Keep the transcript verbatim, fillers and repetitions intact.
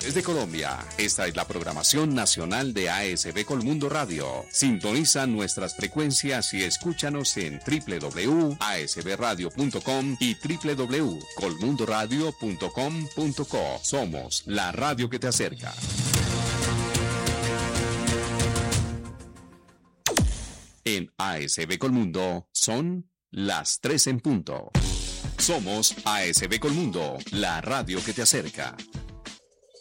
regiones de Colombia. Esta es la programación nacional de A S B Colmundo Radio. Sintoniza nuestras frecuencias y escúchanos en doble u doble u doble u punto a s b radio punto com y doble u doble u doble u punto colmundo radio punto com punto co. Somos la radio que te acerca. En A S B Colmundo son las tres en punto. Somos A S B Colmundo, la radio que te acerca.